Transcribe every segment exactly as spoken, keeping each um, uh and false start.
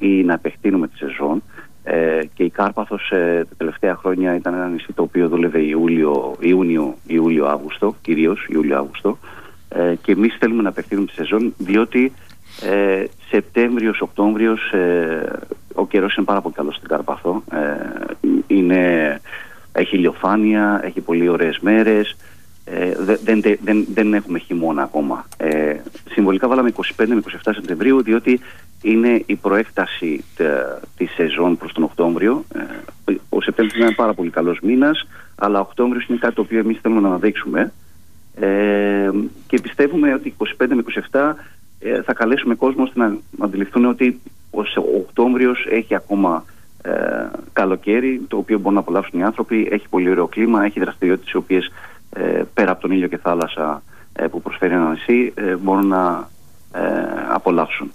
ή να επεκτείνουμε τη σεζόν. Ε, και η Κάρπαθος ε, τα τελευταία χρόνια ήταν ένα νησί το οποίο δούλευε Ιούλιο, Ιούνιο, Ιούλιο, Αύγουστο, κυρίως Ιούλιο-Αύγουστο. Ε, και εμείς θέλουμε να επεκτείνουμε τη σεζόν, διότι ε, Σεπτέμβριος, Οκτώβριος ε, ο καιρός είναι πάρα πολύ καλός στην Κάρπαθο. Ε, είναι, έχει ηλιοφάνεια, έχει πολύ ωραίες μέρες. Ε, δεν, δεν, δεν, δεν έχουμε χειμώνα ακόμα. Ε, συμβολικά βάλαμε είκοσι πέντε με είκοσι επτά Σεπτεμβρίου, διότι είναι η προέκταση της σεζόν προς τον Οκτώβριο. Ε, ο Σεπτέμβριος είναι ένα πάρα πολύ καλός μήνας, αλλά ο Οκτώβριος είναι κάτι το οποίο εμείς θέλουμε να αναδείξουμε. Ε, και πιστεύουμε ότι είκοσι πέντε με είκοσι επτά ε, θα καλέσουμε κόσμο ώστε να αντιληφθούν ότι ο Οκτώβριος έχει ακόμα ε, καλοκαίρι, το οποίο μπορούν να απολαύσουν οι άνθρωποι. Έχει πολύ ωραίο κλίμα, έχει δραστηριότητες οι οποίες ε, πέρα από τον ήλιο και θάλασσα ε, που προσφέρει ένα νησί ε, μπορούν να ε, απολαύσουν.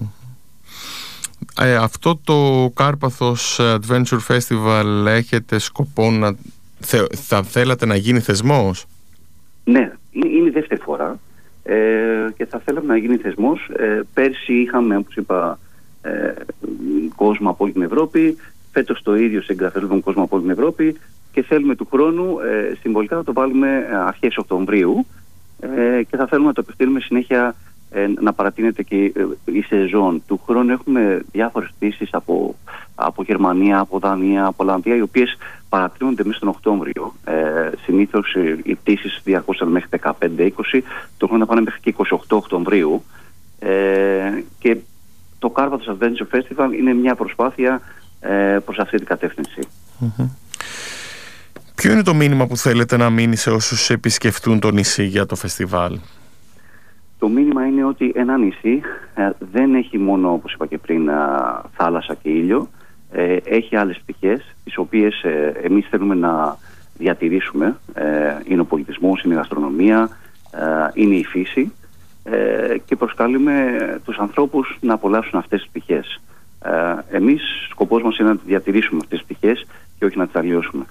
Ε, αυτό το Κάρπαθος Adventure Festival έχετε σκοπό να θε, θα θέλατε να γίνει θεσμός? Ναι, είναι η δεύτερη φορά ε, και θα θέλαμε να γίνει θεσμός. Ε, πέρσι είχαμε, όπως είπα, ε, κόσμο από όλη την Ευρώπη. Φέτος το ίδιο συγκρατελούμε κόσμο από όλη την Ευρώπη και θέλουμε του χρόνου ε, συμβολικά να το βάλουμε αρχές Οκτωβρίου ε, και θα θέλουμε να το επεκτείνουμε συνέχεια, ε, να παρατείνεται και η σεζόν. Του χρόνου έχουμε διάφορες πτήσεις από, από Γερμανία, από Δανία, από Ολλανδία, οι οποίες παρατείνονται μέσα στον Οκτώβριο. Ε, συνήθως οι πτήσεις διαρκούσαν μέχρι δεκαπέντε είκοσι, το χρόνο να πάνε μέχρι και είκοσι οκτώ Οκτωβρίου. Ε, και το Κάρπαθος Adventure Festival είναι μια προσπάθεια ε, προς αυτή την κατεύθυνση. Mm-hmm. Ποιο είναι το μήνυμα που θέλετε να μείνει σε όσους επισκεφτούν το νησί για το φεστιβάλ? Το μήνυμα είναι ότι ένα νησί ε, δεν έχει μόνο, όπως είπα και πριν, α, θάλασσα και ήλιο. Ε, έχει άλλες πτυχές, τις οποίες ε, εμείς θέλουμε να διατηρήσουμε. Ε, είναι ο πολιτισμός, είναι η γαστρονομία, ε, είναι η φύση ε, και προσκαλούμε τους ανθρώπους να απολαύσουν αυτές τις πτυχές. Ε, εμείς σκοπός μας είναι να διατηρήσουμε αυτές τις πτυχές και όχι να τις αλλοιώσουμε.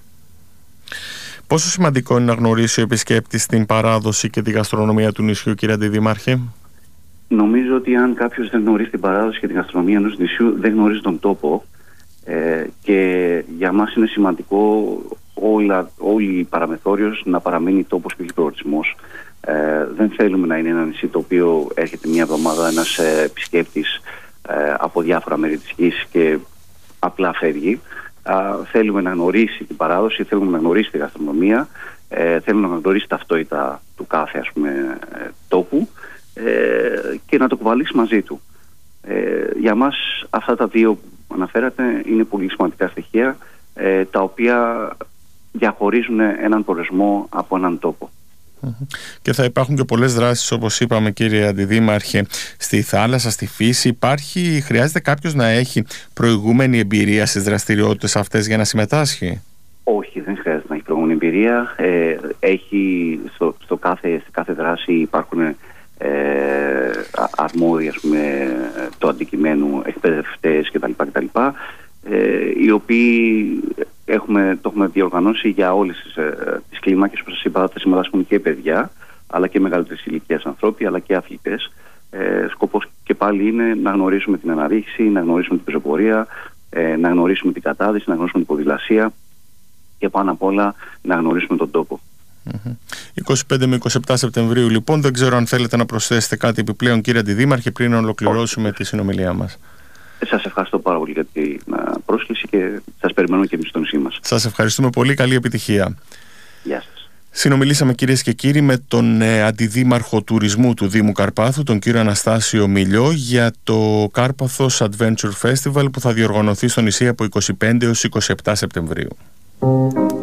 Πόσο σημαντικό είναι να γνωρίσει ο επισκέπτης την παράδοση και τη γαστρονομία του νησιού, κύριε Αντιδήμαρχε? Νομίζω ότι αν κάποιος δεν γνωρίζει την παράδοση και τη γαστρονομία ενός νησιού, δεν γνωρίζει τον τόπο. Ε, και για μας είναι σημαντικό όλα, όλη η παραμεθόριος να παραμείνει τόπος π.χ. προορισμός. Ε, δεν θέλουμε να είναι ένα νησί το οποίο έρχεται μια εβδομάδα ένας ε, επισκέπτης ε, από διάφορα μέρη της γης και απλά φεύγει. Ε, θέλουμε να γνωρίσει την παράδοση, θέλουμε να γνωρίσει τη γαστρονομία, ε, θέλουμε να γνωρίσει ταυτότητα του κάθε, ας πούμε, ε, τόπου ε, και να το κουβαλήσει μαζί του. Ε, για μας αυτά τα δύο που αναφέρατε είναι πολύ σημαντικά στοιχεία, ε, τα οποία διαχωρίζουν έναν προορισμό από έναν τόπο. Και θα υπάρχουν και πολλές δράσεις, όπως είπαμε, κύριε Αντιδήμαρχε, στη θάλασσα, στη φύση. Υπάρχει, χρειάζεται κάποιος να έχει προηγούμενη εμπειρία στις δραστηριότητες αυτές για να συμμετάσχει? Όχι, δεν χρειάζεται να έχει προηγούμενη εμπειρία. Ε, έχει, στο, στο κάθε, στη κάθε δράση υπάρχουν ε, αρμόδιοι, ας πούμε, το αντικειμένου, εκπαιδευτές κτλ. κτλ ε, οι οποίοι έχουμε, το έχουμε διοργανώσει για όλες τις, ε, τις κλίμακες. Όπως σας είπα, θα συμμετάσχουν και παιδιά, αλλά και μεγαλύτερης ηλικίας ανθρώποι, αλλά και αθλητές. Ε, σκοπός και πάλι είναι να γνωρίσουμε την αναρρίχηση, να γνωρίσουμε την πεζοπορία, ε, να γνωρίσουμε την κατάδυση, να γνωρίσουμε την ποδηλασία και πάνω απ' όλα να γνωρίσουμε τον τόπο. Mm-hmm. είκοσι πέντε με είκοσι επτά Σεπτεμβρίου λοιπόν. Δεν ξέρω αν θέλετε να προσθέσετε κάτι επιπλέον, κύριε Αντιδήμαρχε, πριν να ολοκληρώσουμε τη συνομιλία μας. Σας ευχαριστώ πάρα πολύ για την πρόσκληση και σας περιμένουμε και εμείς στο νησί μας. Σας ευχαριστούμε πολύ. Καλή επιτυχία. Γεια σας. Συνομιλήσαμε, κυρίες και κύριοι, με τον ε, Αντιδήμαρχο Τουρισμού του Δήμου Καρπάθου, τον κύριο Αναστάσιο Μιλιό, για το Κάρπαθος Adventure Festival που θα διοργανωθεί στο νησί από είκοσι πέντε έως είκοσι επτά Σεπτεμβρίου.